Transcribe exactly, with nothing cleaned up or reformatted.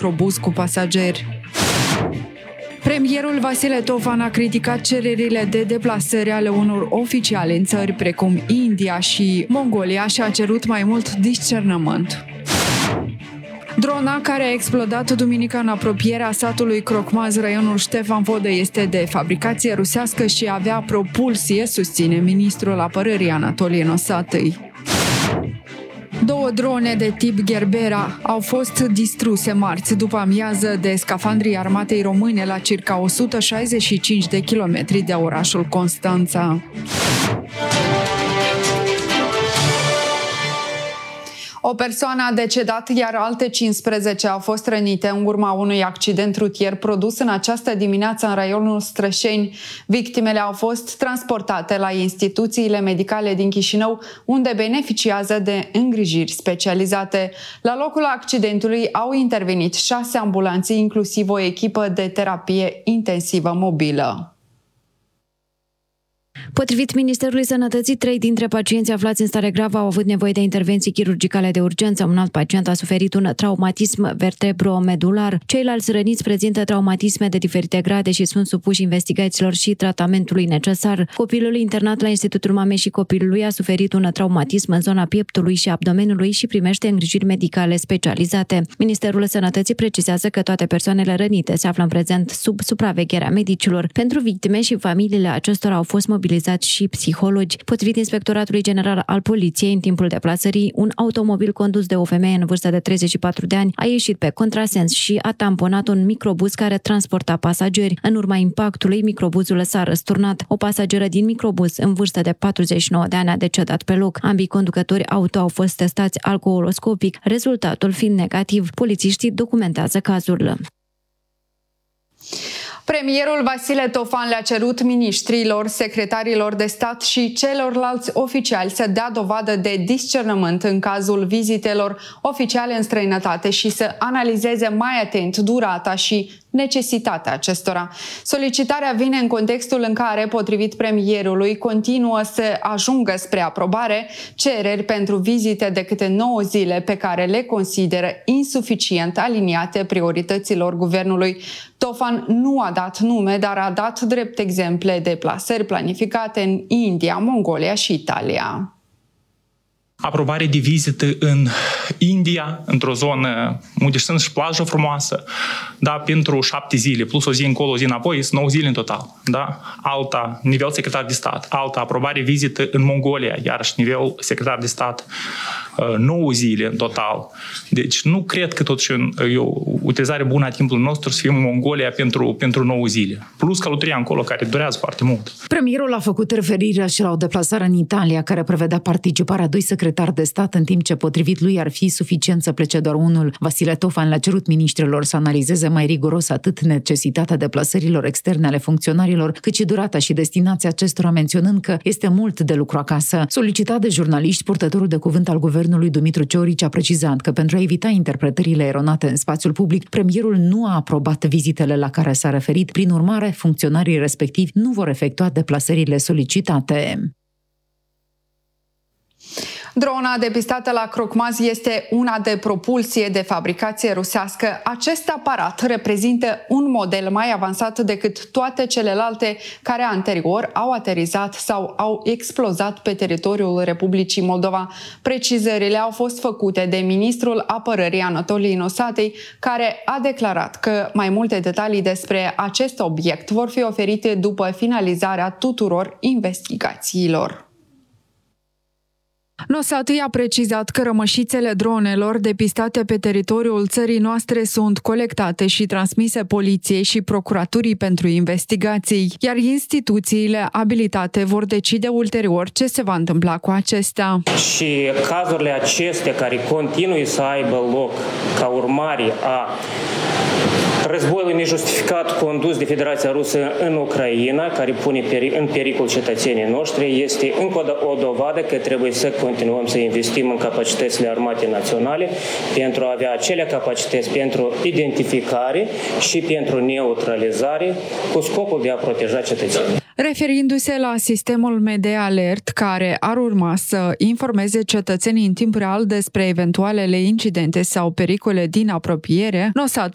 microbuz cu pasageri. Premierul Vasile Tofan a criticat cererile de deplasări ale unor oficiali în țări precum India și Mongolia și a cerut mai mult discernământ. Drona care a explodat duminică în apropierea satului Crocmaz, raionul Ștefan Vodă, este de fabricație rusească și avea propulsie, susține ministrul apărării Anatolie Nosatăi. Două drone de tip Gerbera au fost distruse marți după amiază de scafandrii armatei române la circa o sută șaizeci și cinci de kilometri de orașul Constanța. O persoană a decedat, iar alte cincisprezece au fost rănite în urma unui accident rutier produs în această dimineață în raionul Strășeni. Victimele au fost transportate la instituțiile medicale din Chișinău, unde beneficiază de îngrijiri specializate. La locul accidentului au intervenit șase ambulanțe, inclusiv o echipă de terapie intensivă mobilă. Potrivit Ministerului Sănătății, trei dintre pacienții aflați în stare gravă au avut nevoie de intervenții chirurgicale de urgență. Un alt pacient a suferit un traumatism vertebromedular. Ceilalți răniți prezintă traumatisme de diferite grade și sunt supuși investigațiilor și tratamentului necesar. Copilul internat la Institutul Mamei și Copilului a suferit un traumatism în zona pieptului și abdomenului și primește îngrijiri medicale specializate. Ministerul Sănătății precizează că toate persoanele rănite se află în prezent sub supravegherea medicilor. Pentru victime și familiile acestora au fost mobilizați și psihologi. Potrivit Inspectoratului General al Poliției, în timpul deplasării, un automobil condus de o femeie în vârstă de treizeci și patru de ani a ieșit pe contrasens și a tamponat un microbuz care transporta pasageri. În urma impactului, microbuzul s-a răsturnat. O pasageră din microbuz, în vârstă de patruzeci și nouă de ani, a decedat pe loc. Ambii conducători auto au fost testați alcooloscopic, rezultatul fiind negativ. Polițiștii documentează cazul. Premierul Vasile Tofan le-a cerut miniștrilor, secretarilor de stat și celorlalți oficiali să dea dovadă de discernământ în cazul vizitelor oficiale în străinătate și să analizeze mai atent durata și necesitatea acestora. Solicitarea vine în contextul în care, potrivit premierului, continuă să ajungă spre aprobare cereri pentru vizite de câte nouă zile pe care le consideră insuficient aliniate priorităților guvernului. Tofan nu a dat nume, dar a dat drept exemple de plasări planificate în India, Mongolia și Italia. Aprobare de vizită în India, într-o zonă unde sunt și plajă frumoasă, da, pentru șapte zile, plus o zi încolo, o zi înapoi, sunt nouă zile în total. Da? Alta, nivel secretar de stat. Alta, aprobare vizită în Mongolia, iarăși nivel secretar de stat, nouă zile în total. Deci nu cred că totuși e o utilizare bună a timpului nostru să fim în Mongolia pentru, pentru nouă zile. Plus călătoria încolo, care durează foarte mult. Premierul a făcut referire și la o deplasare în Italia, care prevedea participarea doi secretari de stat, în timp ce potrivit lui ar fi suficient să plece doar unul. Vasile Tofan le-a cerut miniștrilor să analizeze mai riguros atât necesitatea deplasărilor externe ale funcționarilor, cât și durata și destinația acestora, menționând că este mult de lucru acasă. Solicitat de jurnaliști, purtătorul de cuvânt al guvernului Dumitru Ciorici a precizat că pentru a evita interpretările eronate în spațiul public, premierul nu a aprobat vizitele la care s-a referit. Prin urmare, funcționarii respectivi nu vor efectua deplasările solicitate. Drona depistată la Crocmaz este una de propulsie de fabricație rusească. Acest aparat reprezintă un model mai avansat decât toate celelalte care anterior au aterizat sau au explozat pe teritoriul Republicii Moldova. Precizările au fost făcute de ministrul apărării Anatolie Nosatăi, care a declarat că mai multe detalii despre acest obiect vor fi oferite după finalizarea tuturor investigațiilor. Nosatăi a precizat că rămășițele dronelor depistate pe teritoriul țării noastre sunt colectate și transmise poliției și procuraturii pentru investigații, iar instituțiile abilitate vor decide ulterior ce se va întâmpla cu acestea. Și cazurile acestea care continuă să aibă loc ca urmare a războiul nejustificat condus de Federația Rusă în Ucraina, care pune în pericol cetățenii noștri, este încă o dovadă că trebuie să continuăm să investim în capacitățile armate naționale pentru a avea acele capacități pentru identificare și pentru neutralizare, cu scopul de a proteja cetățenii. Referindu-se la sistemul Media Alert, care ar urma să informeze cetățenii în timp real despre eventualele incidente sau pericole din apropiere, Nosatăi